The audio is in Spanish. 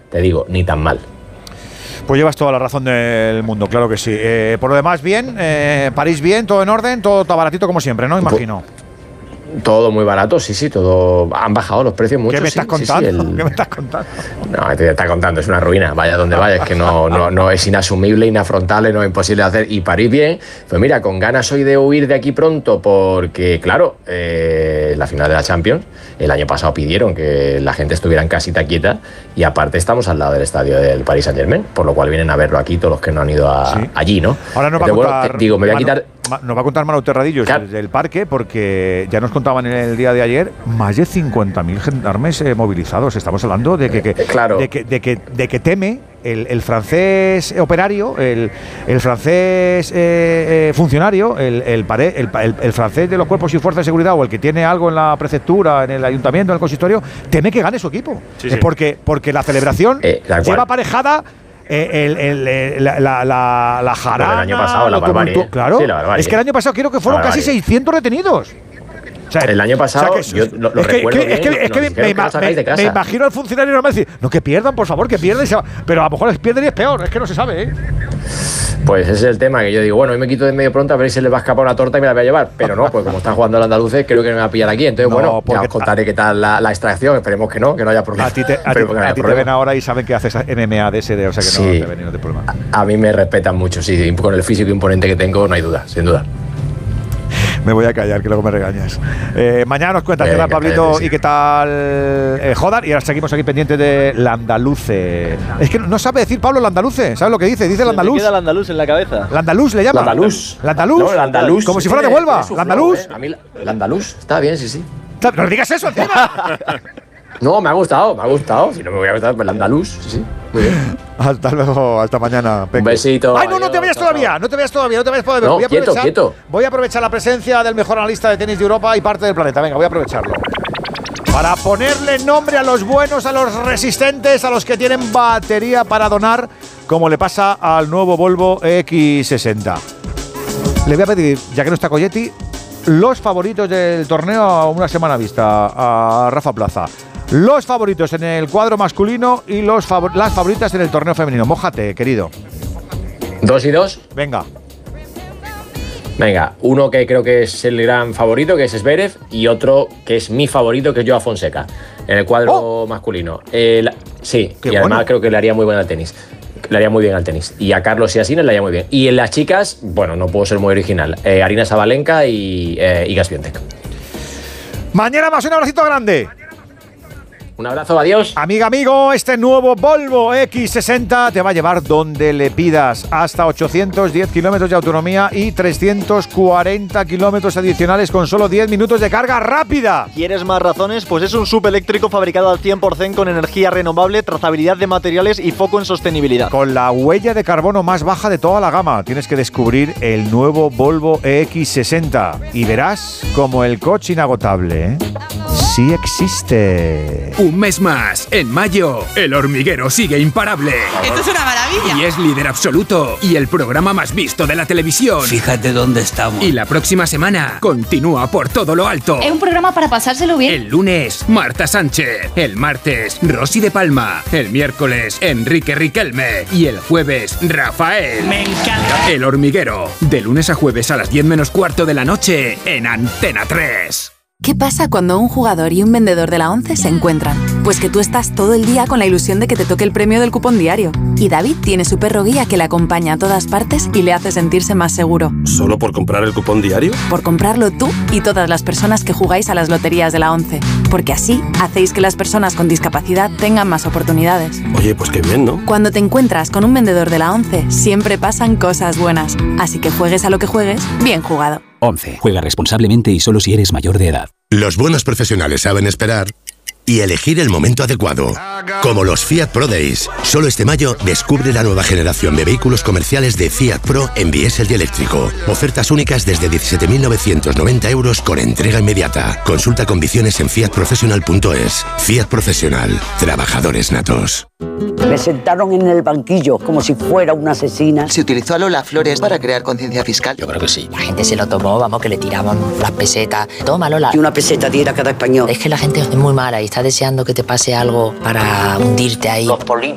te digo, ni tan mal. Pues llevas toda la razón del mundo, claro que sí. Por lo demás, bien, París bien, todo en orden, todo está baratito como siempre, ¿no? Imagino. Todo muy barato, sí, todo. Han bajado los precios mucho. ¿Qué me estás contando? ¿Qué me estás contando? No, te está contando, es una ruina, vaya donde vaya, es que no es inasumible, inafrontable, no es imposible de hacer. Y París bien, pues mira, con ganas hoy de huir de aquí pronto, porque claro, la final de la Champions, el año pasado pidieron que la gente estuviera en casita quieta, y aparte estamos al lado del estadio del Paris Saint-Germain, por lo cual vienen a verlo aquí todos los que no han ido allí, ¿no? Ahora nos va a contar, me voy a quitar... Nos va a contar Manu Terradillos del parque, porque ya nos contaban en el día de ayer más de 50.000 gendarmes movilizados. Estamos hablando de que teme el francés operario, el francés funcionario, el francés de los cuerpos y fuerzas de seguridad, o el que tiene algo en la prefectura, en el ayuntamiento, en el consistorio, teme que gane su equipo. Sí. Porque la celebración lleva aparejada la jarana. El año pasado, la barbarie. Claro, sí, la barbarie. Es que el año pasado creo que fueron casi 600 retenidos. O sea, el año pasado, yo lo recuerdo bien, me imagino al funcionario normal decir, no, que pierdan, por favor, que pierdan. Pero a lo mejor les pierden y es peor, es que no se sabe, ¿eh? Pues ese es el tema, que yo digo, bueno, hoy me quito de medio pronto a ver si se les va a escapar una torta y me la voy a llevar. Pero no, pues como están jugando los andaluces, creo que me va a pillar aquí. Entonces, bueno, ya os contaré qué tal la extracción. Esperemos que no haya problema. A ti te ven ahora y saben que haces MMA de SD, o sea que no te ven, no te problema. A mí me respetan mucho, sí. Con el físico imponente que tengo, no hay duda, sin duda. Me voy a callar, que luego me regañas. Mañana nos cuentas qué tal Pablito y qué tal Jodar. Y ahora seguimos aquí pendientes de Landaluce. Es que no sabe decir Pablo Landaluce. ¿Sabes lo que dice? Dice Landaluz. Me queda Landaluz en la cabeza. Landaluz le llama. Landaluz. No, Landaluz. Como si fuera de Huelva. Landaluz. A mí Landaluz está bien, sí. No digas eso encima. No, me ha gustado. Si no me voy a gustar, pues Landaluz, sí. Muy bien. Hasta luego, hasta mañana, Peque. Un besito. Ay, no te vayas todavía. No te vayas todavía. No, quieto. Voy a aprovechar la presencia del mejor analista de tenis de Europa y parte del planeta. Venga, voy a aprovecharlo. Para ponerle nombre a los buenos, a los resistentes, a los que tienen batería para donar, como le pasa al nuevo Volvo X60. Le voy a pedir, ya que no está Colletti, los favoritos del torneo a una semana vista, a Rafa Plaza. Los favoritos en el cuadro masculino y las favoritas en el torneo femenino. Mójate, querido. 2 y 2. Venga, uno que creo que es el gran favorito, que es Zverev, y otro que es mi favorito, que es Joao Fonseca, en el cuadro masculino. Sí, y además creo que le haría muy bien al tenis. Le haría muy bien al tenis. Y a Carlos y a Sinner le haría muy bien. Y en las chicas, bueno, no puedo ser muy original. Aryna Sabalenka y Iga Świątek. Mañana más, un abracito grande. Un abrazo, adiós. Amigo, este nuevo Volvo X60 te va a llevar donde le pidas, hasta 810 kilómetros de autonomía y 340 kilómetros adicionales con solo 10 minutos de carga rápida. ¿Quieres más razones? Pues es un subeléctrico fabricado al 100% con energía renovable, trazabilidad de materiales y foco en sostenibilidad. Con la huella de carbono más baja de toda la gama. Tienes que descubrir el nuevo Volvo X60 y verás como el coche inagotable, sí existe. Un mes más, en mayo, El Hormiguero sigue imparable. ¡Esto es una maravilla! Y es líder absoluto y el programa más visto de la televisión. Fíjate dónde estamos. Y la próxima semana continúa por todo lo alto. Es un programa para pasárselo bien. El lunes, Marta Sánchez. El martes, Rosy de Palma. El miércoles, Enrique Riquelme. Y el jueves, Rafael. Me encanta. El Hormiguero, de lunes a jueves a las 10 menos cuarto de la noche en Antena 3. ¿Qué pasa cuando un jugador y un vendedor de la ONCE se encuentran? Pues que tú estás todo el día con la ilusión de que te toque el premio del cupón diario. Y David tiene su perro guía que le acompaña a todas partes y le hace sentirse más seguro. ¿Solo por comprar el cupón diario? Por comprarlo tú y todas las personas que jugáis a las loterías de la ONCE. Porque así hacéis que las personas con discapacidad tengan más oportunidades. Oye, pues qué bien, ¿no? Cuando te encuentras con un vendedor de la ONCE, siempre pasan cosas buenas. Así que juegues a lo que juegues, bien jugado. 11. Juega responsablemente y solo si eres mayor de edad. Los buenos profesionales saben esperar y elegir el momento adecuado. Como los Fiat Pro Days. Solo este mayo descubre la nueva generación de vehículos comerciales de Fiat Pro en diésel y eléctrico. Ofertas únicas desde 17.990 euros con entrega inmediata. Consulta condiciones en fiatprofessional.es. Fiat Professional. Trabajadores natos. Me sentaron en el banquillo como si fuera una asesina. ¿Se utilizó a Lola Flores para crear conciencia fiscal? Yo creo que sí. La gente se lo tomó, vamos, que le tiraban las pesetas. Toma, Lola. Y una peseta diera cada español. Es que la gente es muy mala y está deseando que te pase algo para hundirte ahí. Los políticos